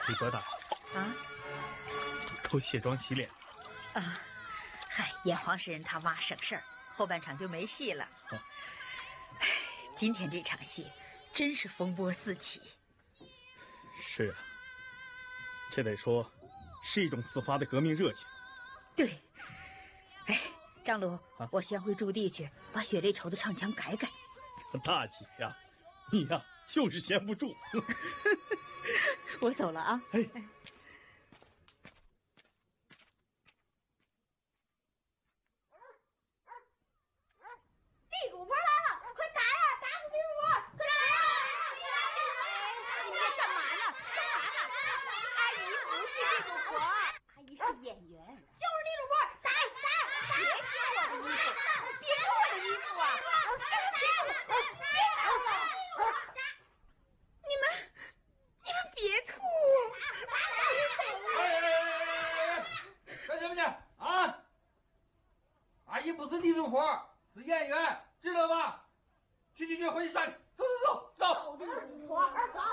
李伯大姐。 啊？ 都卸妆洗脸啊，嗨，演黄世仁他妈省事儿，后半场就没戏了。哎，今天这场戏真是风波四起。 是啊，这得说是一种自发的革命热情。 对。哎，张鲁，我先回驻地去，把血泪愁的唱腔改改。 大姐呀，你呀就是闲不住。 我走了啊。 哎。 地主婆来了，快打呀！打死地主婆！快打呀！你干嘛呢？干嘛呢？阿姨不是地主婆，阿姨是演员，就是地主婆！打！别揪我的衣服，别揪我的衣服啊！你们别吐！ 干什么去啊？阿姨不是地主婆，是演员，知道吧？去，回去刷去，走！ 走地主婆，走！